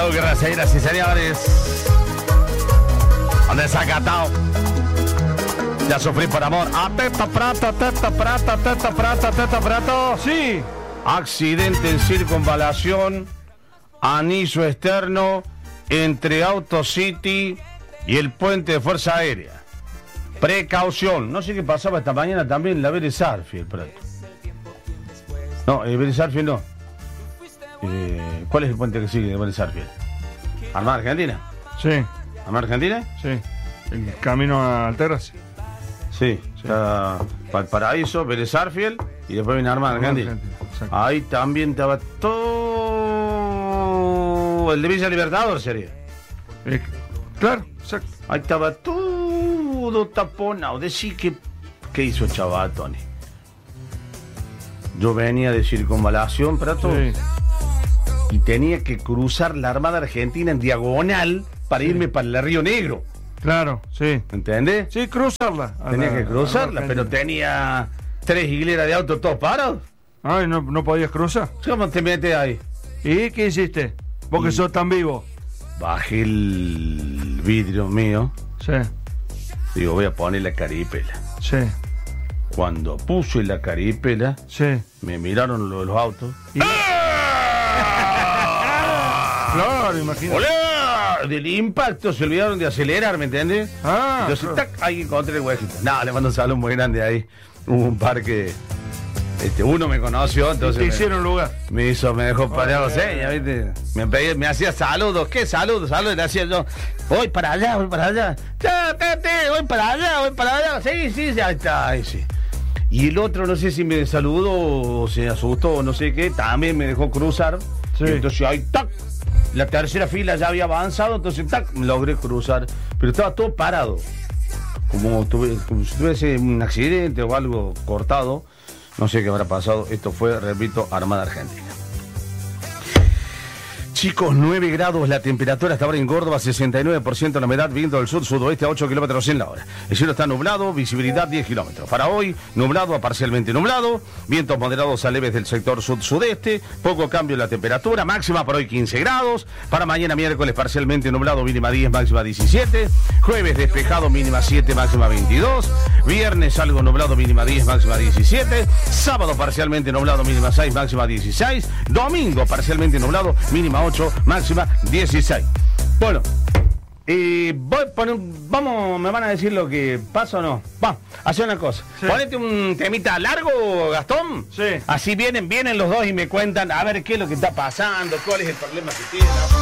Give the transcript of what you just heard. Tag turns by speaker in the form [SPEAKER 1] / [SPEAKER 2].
[SPEAKER 1] Sucre, señoras y señores. Desacatado. Ya sufrí por amor. Teta prato.
[SPEAKER 2] Sí.
[SPEAKER 1] Accidente en circunvalación. Anillo externo entre AutoCity y el puente de Fuerza Aérea. Precaución. No sé qué pasaba esta mañana también en la Vélez Sarsfield, Prato. No, Vélez Sarsfield no. ¿Cuál es el puente que sigue de Vélez Sarsfield? ¿Armada Argentina?
[SPEAKER 2] Sí.
[SPEAKER 1] ¿Armada Argentina?
[SPEAKER 2] Sí. El camino a Alteras.
[SPEAKER 1] Sí. Está Valparaíso, Vélez Sarsfield y después viene Armada Argentina. Ahí también estaba todo. El de Villa Libertador sería.
[SPEAKER 2] Claro, exacto.
[SPEAKER 1] Ahí estaba todo taponado. Decí que. ¿Qué hizo el chaval, Tony? Yo venía de circunvalación, Prato.
[SPEAKER 2] Sí.
[SPEAKER 1] Y tenía que cruzar la Armada Argentina en diagonal para irme para el Río Negro.
[SPEAKER 2] Claro, sí.
[SPEAKER 1] ¿Entendés?
[SPEAKER 2] Sí, cruzarla.
[SPEAKER 1] Tenía que cruzarla, pero tenía 3 hileras de autos todos parados.
[SPEAKER 2] Ay, no podías cruzar.
[SPEAKER 1] ¿Cómo te metes ahí?
[SPEAKER 2] ¿Y qué hiciste? Vos que sos tan vivo.
[SPEAKER 1] Bajé el vidrio mío.
[SPEAKER 2] Sí.
[SPEAKER 1] Digo, voy a poner la caripela.
[SPEAKER 2] Sí.
[SPEAKER 1] Cuando puse la caripela,
[SPEAKER 2] Sí.
[SPEAKER 1] me miraron los autos.
[SPEAKER 2] ¿Y? Claro, imagínate.
[SPEAKER 1] ¡Hola! Del impacto se olvidaron de acelerar, ¿me entiendes? Entonces,
[SPEAKER 2] claro.
[SPEAKER 1] tac, ahí encontré el huequito. No, le mando un saludo muy grande ahí. Hubo un parque. Uno me conoció, entonces.
[SPEAKER 2] Te hicieron lugar.
[SPEAKER 1] Me dejó parado señas, ¿viste? Me hacía saludos. ¿Qué saludos? Saludos, le hacía yo. Voy para allá. Ya, voy para allá. Sí, ahí está, ahí sí. Y el otro, no sé si me saludó o se asustó o no sé qué, también me dejó cruzar.
[SPEAKER 2] Sí.
[SPEAKER 1] Y entonces ahí, tac. La tercera fila ya había avanzado, entonces, tac, logré cruzar. Pero estaba todo parado. Como si tuviese un accidente o algo cortado. No sé qué habrá pasado. Esto fue, repito, Armada Argentina. Chicos, 9 grados la temperatura hasta ahora en Córdoba, 69% la humedad, viento del sur-sudoeste a 8 kilómetros en la hora. El cielo está nublado, visibilidad 10 kilómetros. Para hoy, nublado a parcialmente nublado, vientos moderados a leves del sector sud-sudeste, poco cambio en la temperatura, máxima para hoy 15 grados. Para mañana miércoles parcialmente nublado, mínima 10, máxima 17. Jueves despejado, mínima 7, máxima 22. Viernes algo nublado, mínima 10, máxima 17. Sábado parcialmente nublado, mínima 6, máxima 16. Domingo parcialmente nublado, mínima 8, máxima 16. Bueno, vamos, me van a decir lo que pasa o no. Vamos, hacer una cosa.
[SPEAKER 2] Sí.
[SPEAKER 1] Ponete un temita largo, Gastón.
[SPEAKER 2] Sí.
[SPEAKER 1] Así vienen los dos y me cuentan a ver qué es lo que está pasando, cuál es el problema que tienen.